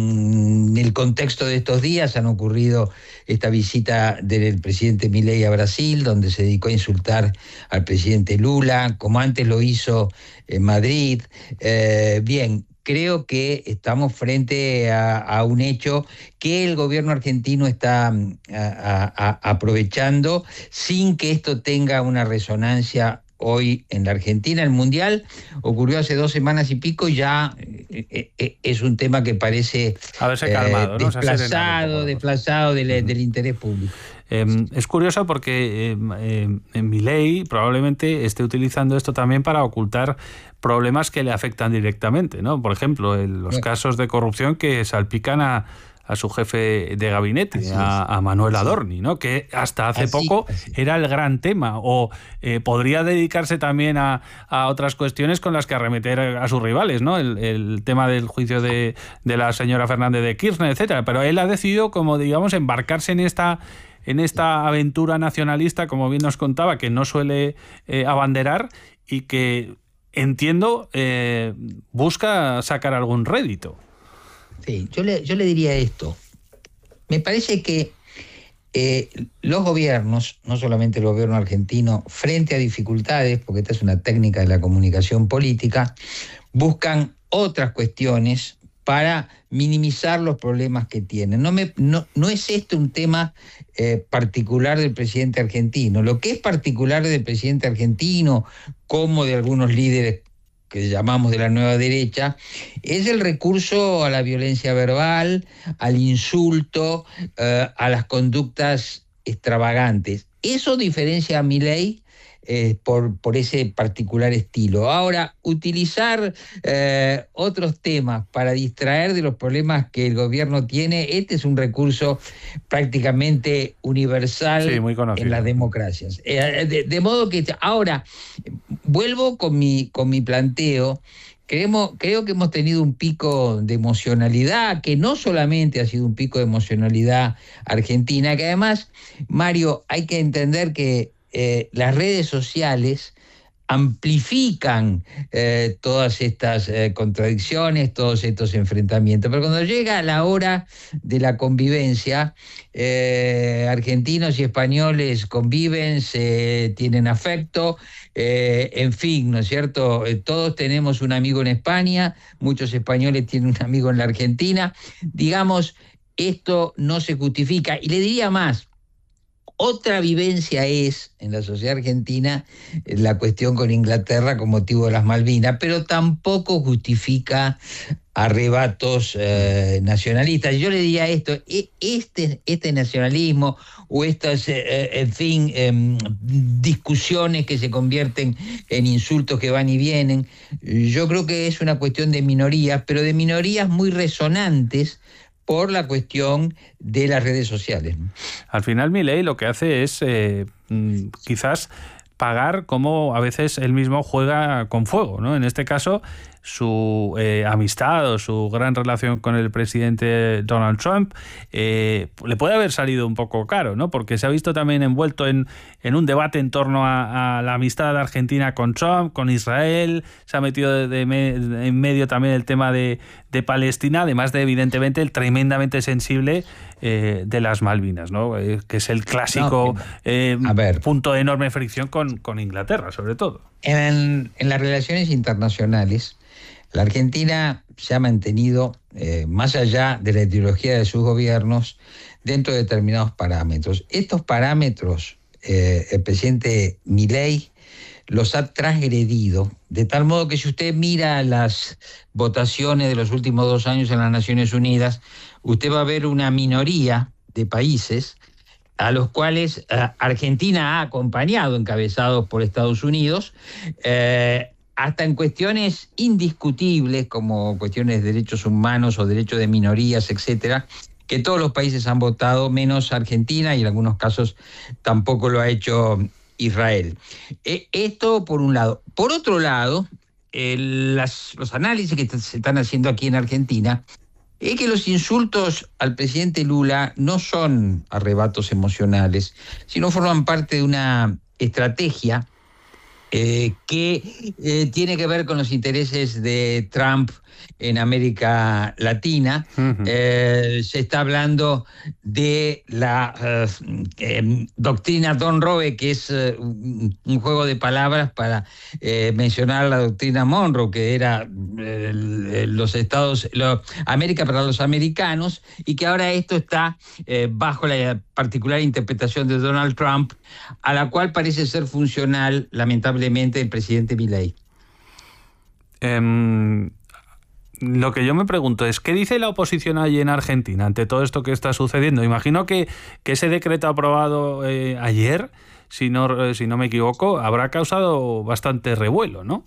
en el contexto de estos días han ocurrido esta visita del presidente Milei a Brasil, donde se dedicó a insultar al presidente Lula, como antes lo hizo en Madrid. Eh, bien, creo que estamos frente a, a un hecho que el gobierno argentino está a, a, aprovechando sin que esto tenga una resonancia hoy en la Argentina. El Mundial ocurrió hace dos semanas y pico y ya eh, eh, es un tema que parece haberse calmado, eh, ¿no? desplazado, desplazado del, uh-huh. del interés público. Eh, es curioso porque eh, eh, Milei probablemente esté utilizando esto también para ocultar problemas que le afectan directamente, ¿no? Por ejemplo, el, los sí. casos de corrupción que salpican a, a su jefe de gabinete, a, a Manuel Adorni, ¿no? Que hasta hace así, poco así. era el gran tema, o eh, podría dedicarse también a, a otras cuestiones con las que arremeter a sus rivales, ¿no? El, el tema del juicio de, de la señora Fernández de Kirchner, etcétera. Pero él ha decidido, como digamos, embarcarse en esta en esta aventura nacionalista, como bien nos contaba, que no suele eh, abanderar y que, entiendo, eh, busca sacar algún rédito. Sí, yo le, yo le diría esto. Me parece que eh, los gobiernos, no solamente el gobierno argentino, frente a dificultades, porque esta es una técnica de la comunicación política, buscan otras cuestiones para minimizar los problemas que tienen. No, me, no, no es este un tema eh, particular del presidente argentino. Lo que es particular del presidente argentino, como de algunos líderes que llamamos de la nueva derecha, es el recurso a la violencia verbal, al insulto, eh, a las conductas extravagantes. Eso diferencia a Milei eh, por, por ese particular estilo. Ahora, utilizar eh, otros temas para distraer de los problemas que el gobierno tiene, este es un recurso prácticamente universal sí, muy en las democracias. Eh, de, de modo que ahora vuelvo con mi, con mi planteo. Creemos, creo que hemos tenido un pico de emocionalidad, que no solamente ha sido un pico de emocionalidad argentina, que además, Mario, hay que entender que eh, las redes sociales amplifican eh, todas estas eh, contradicciones, todos estos enfrentamientos. Pero cuando llega la hora de la convivencia, eh, argentinos y españoles conviven, se tienen afecto, eh, en fin, ¿no es cierto? Eh, todos tenemos un amigo en España, muchos españoles tienen un amigo en la Argentina. Digamos, esto no se justifica. Y le diría más, otra vivencia es, en la sociedad argentina, la cuestión con Inglaterra con motivo de las Malvinas, pero tampoco justifica arrebatos eh, nacionalistas. Yo le diría esto, este, este nacionalismo o estas, eh, en fin, eh, discusiones que se convierten en insultos que van y vienen, yo creo que es una cuestión de minorías, pero de minorías muy resonantes por la cuestión de las redes sociales. Al final, Milei lo que hace es eh, quizás pagar como a veces él mismo juega con fuego, ¿no? En este caso, su eh, amistad o su gran relación con el presidente Donald Trump eh, le puede haber salido un poco caro, ¿no? Porque se ha visto también envuelto en, en un debate en torno a, a la amistad argentina con Trump, con Israel, se ha metido de, de me, en medio también el tema de, de Palestina, además de evidentemente el tremendamente sensible eh, de las Malvinas, ¿no? Eh, que es el clásico no, eh, punto de enorme fricción con, con Inglaterra, sobre todo. En, en las relaciones internacionales, la Argentina se ha mantenido, eh, más allá de la ideología de sus gobiernos, dentro de determinados parámetros. Estos parámetros, eh, el presidente Milei los ha transgredido, de tal modo que si usted mira las votaciones de los últimos dos años en las Naciones Unidas, usted va a ver una minoría de países a los cuales eh, Argentina ha acompañado, encabezados por Estados Unidos, eh, hasta en cuestiones indiscutibles como cuestiones de derechos humanos o derechos de minorías, etcétera, que todos los países han votado, menos Argentina, y en algunos casos tampoco lo ha hecho Israel. Eh, esto por un lado. Por otro lado, eh, las, los análisis que se están haciendo aquí en Argentina es que los insultos al presidente Lula no son arrebatos emocionales, sino forman parte de una estrategia eh, que eh, tiene que ver con los intereses de Trump en América Latina. Uh-huh. Eh, se está hablando de la uh, eh, doctrina Monroe, que es uh, un juego de palabras para eh, mencionar la doctrina Monroe, que era eh, los Estados, lo, América para los americanos, y que ahora esto está eh, bajo la particular interpretación de Donald Trump, a la cual parece ser funcional, lamentablemente, el presidente Milei. Um... Lo que yo me pregunto es, ¿qué dice la oposición allí en Argentina ante todo esto que está sucediendo? Imagino que, que ese decreto aprobado eh, ayer, si no, eh, si no me equivoco, habrá causado bastante revuelo, ¿no?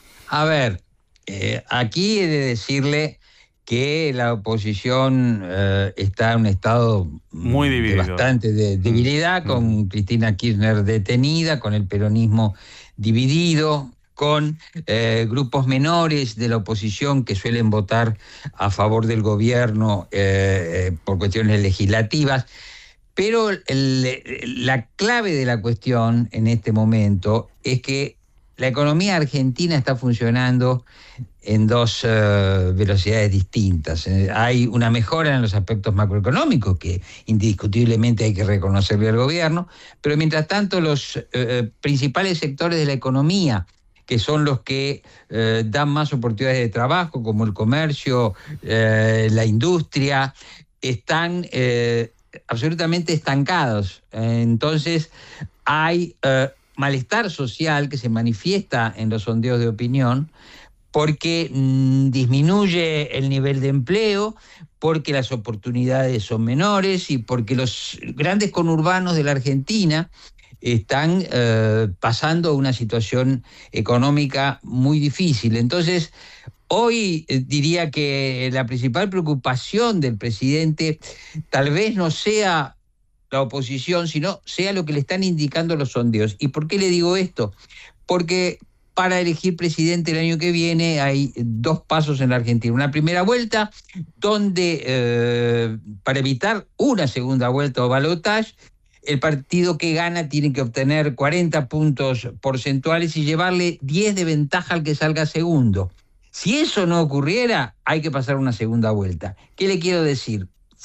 A ver, eh, aquí he de decirle que la oposición eh, está en un estado muy dividido, de bastante de debilidad, mm. con Cristina Kirchner detenida, con el peronismo dividido, con eh, grupos menores de la oposición que suelen votar a favor del gobierno eh, por cuestiones legislativas. Pero el, la clave de la cuestión en este momento es que la economía argentina está funcionando en dos uh, velocidades distintas. Eh, hay una mejora en los aspectos macroeconómicos, que indiscutiblemente hay que reconocerle al gobierno, pero mientras tanto los uh, principales sectores de la economía, que son los que eh, dan más oportunidades de trabajo, como el comercio, eh, la industria, están eh, absolutamente estancados. Entonces, hay eh, malestar social que se manifiesta en los sondeos de opinión, porque mmm, disminuye el nivel de empleo, porque las oportunidades son menores y porque los grandes conurbanos de la Argentina están eh, pasando una situación económica muy difícil. Entonces, hoy eh, diría que la principal preocupación del presidente tal vez no sea la oposición, sino sea lo que le están indicando los sondeos. ¿Y por qué le digo esto? Porque para elegir presidente el año que viene hay dos pasos en la Argentina. Una primera vuelta, donde eh, para evitar una segunda vuelta o balotaje, el partido que gana tiene que obtener cuarenta puntos porcentuales y llevarle diez de ventaja al que salga segundo. Si eso no ocurriera, hay que pasar una segunda vuelta. ¿Qué le quiero decir?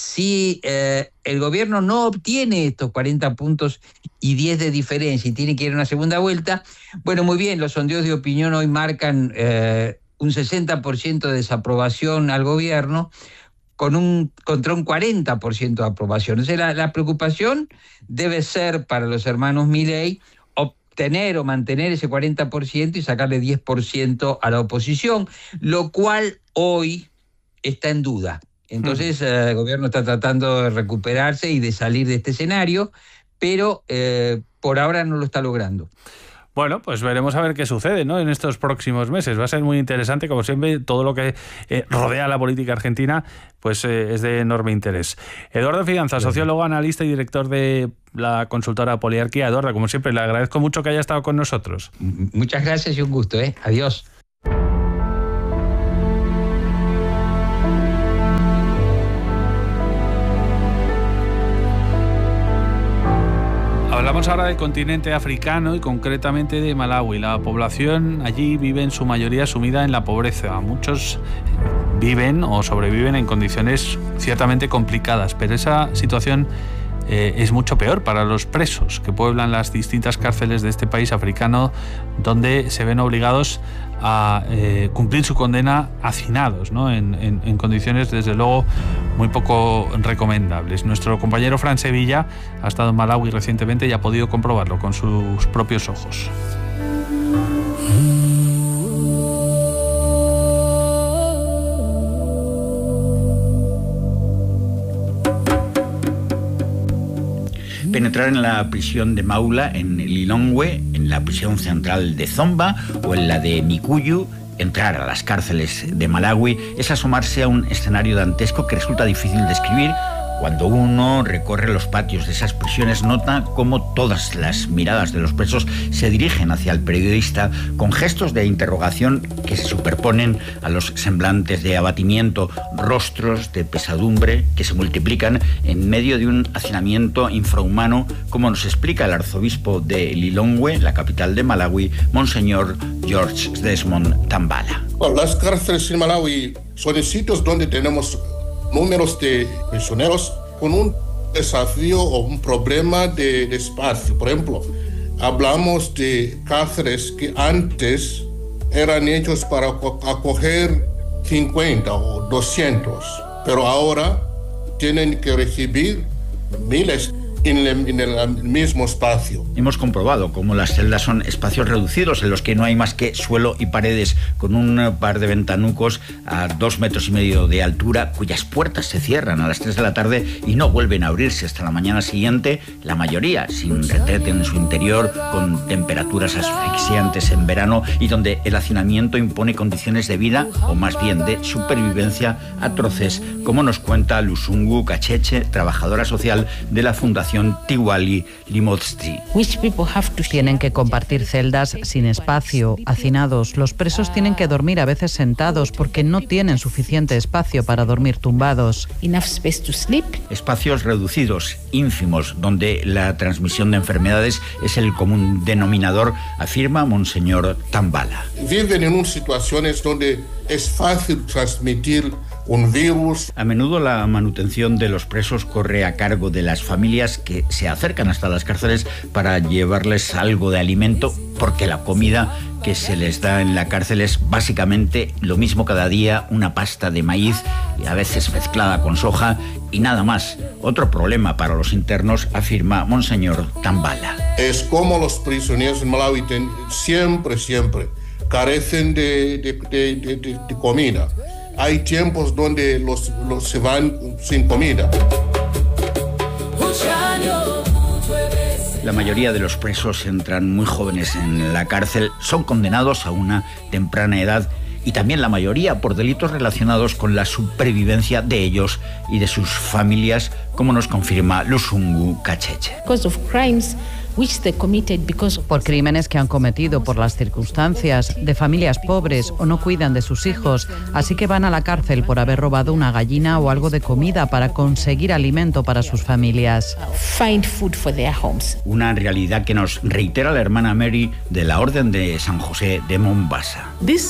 Si eh, el gobierno no obtiene estos cuarenta puntos y diez de diferencia y tiene que ir a una segunda vuelta, bueno, muy bien, los sondeos de opinión hoy marcan eh, un sesenta por ciento de desaprobación al gobierno, con un, contra un cuarenta por ciento de aprobación. O sea, la, la preocupación debe ser para los hermanos Milei obtener o mantener ese cuarenta por ciento y sacarle diez por ciento a la oposición, lo cual hoy está en duda. Entonces, uh-huh. eh, el gobierno está tratando de recuperarse y de salir de este escenario, pero eh, por ahora no lo está logrando. Bueno, pues veremos a ver qué sucede, ¿no?, en estos próximos meses. Va a ser muy interesante, como siempre, todo lo que eh, rodea la política argentina, pues eh, es de enorme interés. Eduardo Fidanza, sociólogo, analista y director de la consultora Poliarquía. Eduardo, como siempre, le agradezco mucho que haya estado con nosotros. Muchas gracias y un gusto, ¿eh? Adiós. Hablamos ahora del continente africano y concretamente de Malawi. La población allí vive en su mayoría sumida en la pobreza. Muchos viven o sobreviven en condiciones ciertamente complicadas, pero esa situación eh, es mucho peor para los presos que pueblan las distintas cárceles de este país africano, donde se ven obligados a eh, cumplir su condena hacinados, ¿no?, en, en, en condiciones desde luego muy poco recomendables. Nuestro compañero Fran Sevilla ha estado en Malawi recientemente y ha podido comprobarlo con sus propios ojos. Penetrar en la prisión de Maula, en Lilongwe, en la prisión central de Zomba o en la de Mikuyu, entrar a las cárceles de Malawi es asomarse a un escenario dantesco que resulta difícil de describir Cuando uno recorre los patios de esas prisiones, nota cómo todas las miradas de los presos se dirigen hacia el periodista con gestos de interrogación que se superponen a los semblantes de abatimiento, rostros de pesadumbre que se multiplican en medio de un hacinamiento infrahumano, como nos explica el arzobispo de Lilongwe, la capital de Malawi, Monseñor George Desmond Tambala. Bueno, las cárceles en Malawi son sitios donde tenemos números de prisioneros con un desafío o un problema de, de espacio. Por ejemplo, hablamos de cárceles que antes eran hechos para acoger cincuenta o doscientos, pero ahora tienen que recibir miles en el, en el mismo espacio. Hemos comprobado cómo las celdas son espacios reducidos en los que no hay más que suelo y paredes, con un par de ventanucos a dos metros y medio de altura, cuyas puertas se cierran a las tres de la tarde y no vuelven a abrirse hasta la mañana siguiente, la mayoría sin retrete en su interior, con temperaturas asfixiantes en verano y donde el hacinamiento impone condiciones de vida, o más bien de supervivencia, atroces, como nos cuenta Lusungu Kacheche, trabajadora social de la Fundación Tiwali Limotsti. Tienen que compartir celdas sin espacio, hacinados. Los presos tienen que dormir a veces sentados porque no tienen suficiente espacio para dormir tumbados. Espacios reducidos, ínfimos, donde la transmisión de enfermedades es el común denominador, afirma Monseñor Tambala. Viven en unas situaciones donde es fácil transmitir un virus. A menudo la manutención de los presos corre a cargo de las familias que se acercan hasta las cárceles para llevarles algo de alimento, porque la comida que se les da en la cárcel es básicamente lo mismo cada día, una pasta de maíz y a veces mezclada con soja y nada más. Otro problema para los internos, afirma Monseñor Tambala. Es como los prisioneros en Malawi ten, siempre, siempre carecen de, de, de, de, de, de comida. Hay tiempos donde los, los se van sin comida. La mayoría de los presos entran muy jóvenes en la cárcel, son condenados a una temprana edad y también la mayoría por delitos relacionados con la supervivencia de ellos y de sus familias, como nos confirma Lusungu Kacheche. Por crímenes que han cometido por las circunstancias, de familias pobres o no cuidan de sus hijos, así que van a la cárcel por haber robado una gallina o algo de comida para conseguir alimento para sus familias. Una realidad que nos reitera la hermana Mary de la Orden de San José de Mombasa.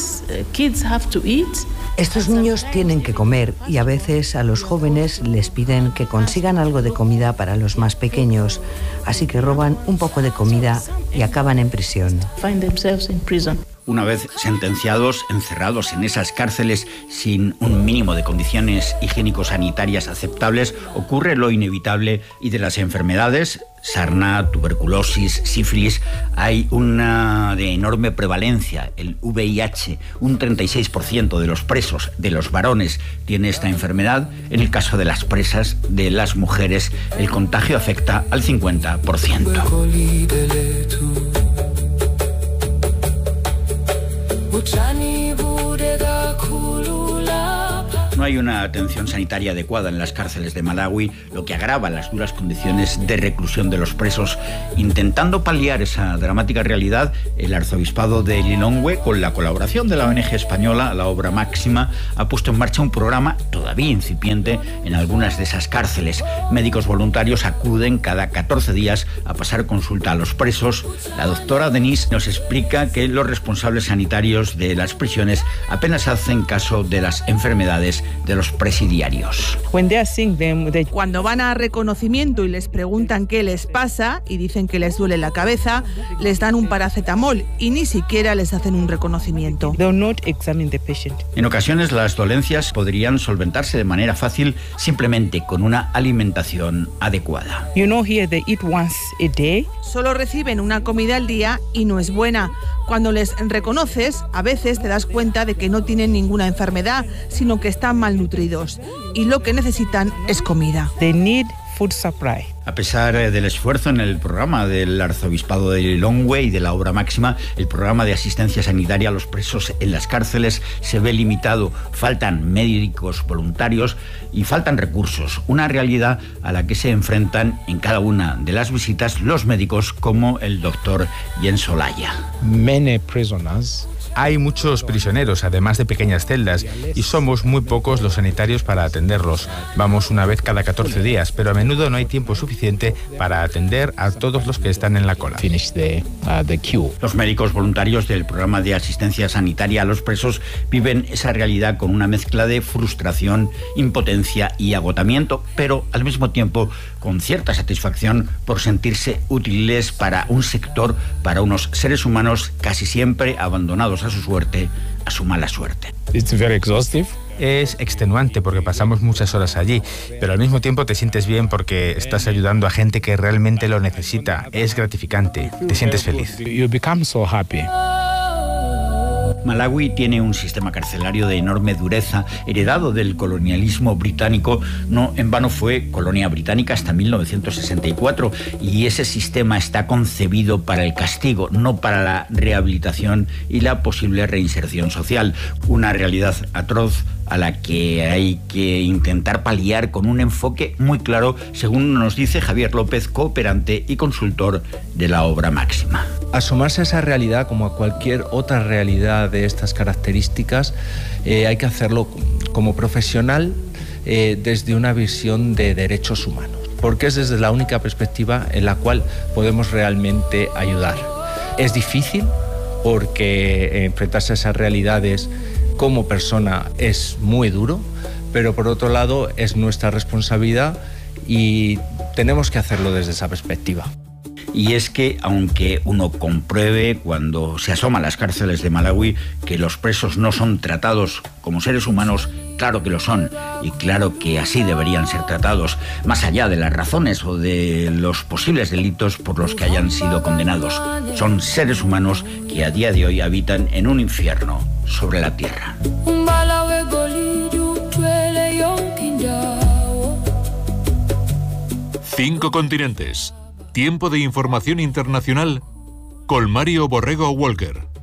Estos niños tienen que comer y a veces a los jóvenes les piden que consigan algo de comida para los más pequeños, así que roban un poco de comida y acaban en prisión. Una vez sentenciados, encerrados en esas cárceles sin un mínimo de condiciones higiénico-sanitarias aceptables, ocurre lo inevitable y de las enfermedades, sarna, tuberculosis, sífilis, hay una de enorme prevalencia, el V I H. Un treinta y seis por ciento de los presos, de los varones, tiene esta enfermedad. En el caso de las presas, de las mujeres, el contagio afecta al cincuenta por ciento. No hay una atención sanitaria adecuada en las cárceles de Malawi, lo que agrava las duras condiciones de reclusión de los presos. Intentando paliar esa dramática realidad, el arzobispado de Lilongwe, con la colaboración de la O N G española, la Obra Máxima, ha puesto en marcha un programa todavía incipiente en algunas de esas cárceles. Médicos voluntarios acuden cada catorce días a pasar consulta a los presos. La doctora Denise nos explica que los responsables sanitarios de las prisiones apenas hacen caso de las enfermedades de los presidiarios. Cuando van a reconocimiento y les preguntan qué les pasa y dicen que les duele la cabeza, les dan un paracetamol y ni siquiera les hacen un reconocimiento. En ocasiones las dolencias podrían solventarse de manera fácil simplemente con una alimentación adecuada. Solo reciben una comida al día y no es buena. Cuando les reconoces, a veces te das cuenta de que no tienen ninguna enfermedad, sino que están malnutridos y lo que necesitan es comida. They need food supply. A pesar del esfuerzo en el programa del Arzobispado de Lilongwe y de la Obra Máxima, el programa de asistencia sanitaria a los presos en las cárceles se ve limitado. Faltan médicos voluntarios y faltan recursos, una realidad a la que se enfrentan en cada una de las visitas los médicos como el doctor Jens Olaya. Many prisoners. Hay muchos prisioneros, además de pequeñas celdas, y somos muy pocos los sanitarios para atenderlos. Vamos una vez cada catorce días, pero a menudo no hay tiempo suficiente para atender a todos los que están en la cola. Los médicos voluntarios del programa de asistencia sanitaria a los presos viven esa realidad con una mezcla de frustración, impotencia y agotamiento, pero al mismo tiempo con cierta satisfacción por sentirse útiles para un sector, para unos seres humanos casi siempre abandonados a su suerte, a su mala suerte. It's very exhaustive. Es extenuante porque pasamos muchas horas allí, pero al mismo tiempo te sientes bien porque estás ayudando a gente que realmente lo necesita. Es gratificante, te sientes feliz. You become so happy. Malawi tiene un sistema carcelario de enorme dureza, heredado del colonialismo británico. No en vano fue colonia británica hasta mil novecientos sesenta y cuatro, y ese sistema está concebido para el castigo, no para la rehabilitación y la posible reinserción social. Una realidad atroz a la que hay que intentar paliar con un enfoque muy claro, según nos dice Javier López, cooperante y consultor de la Obra Máxima. Asomarse a esa realidad, como a cualquier otra realidad de estas características, eh, hay que hacerlo como profesional eh, desde una visión de derechos humanos, porque es desde la única perspectiva en la cual podemos realmente ayudar. Es difícil porque enfrentarse a esas realidades como persona es muy duro, pero por otro lado es nuestra responsabilidad y tenemos que hacerlo desde esa perspectiva. Y es que, aunque uno compruebe cuando se asoma a las cárceles de Malawi que los presos no son tratados como seres humanos, claro que lo son, y claro que así deberían ser tratados, más allá de las razones o de los posibles delitos por los que hayan sido condenados. Son seres humanos que a día de hoy habitan en un infierno sobre la tierra. Cinco continentes. Tiempo de información internacional con Mario Borrego Walker.